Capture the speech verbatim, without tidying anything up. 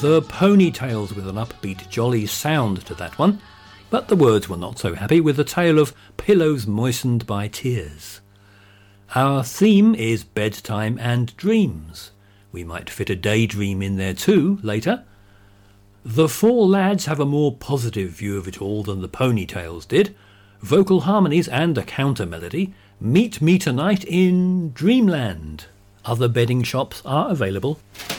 The Ponytails with an upbeat jolly sound to that one, but the words were not so happy with the tale of pillows moistened by tears. Our theme is bedtime and dreams. We might fit a daydream in there too later. The four lads have a more positive view of it all than the Ponytails did. Vocal harmonies and a counter melody. Meet me tonight in Dreamland. Other bedding shops are available.